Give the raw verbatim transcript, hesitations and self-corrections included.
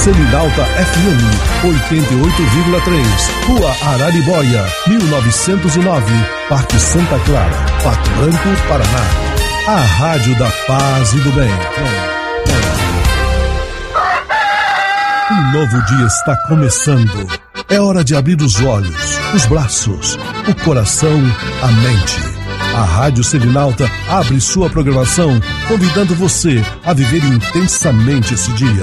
Selinalta F M, oitenta e oito vírgula três, Rua Araribóia, mil novecentos e nove, Parque Santa Clara, Pato Branco, Paraná. A Rádio da Paz e do Bem. Um novo dia está começando. É hora de abrir os olhos, os braços, o coração, a mente. A Rádio Selinalta abre sua programação, convidando você a viver intensamente esse dia.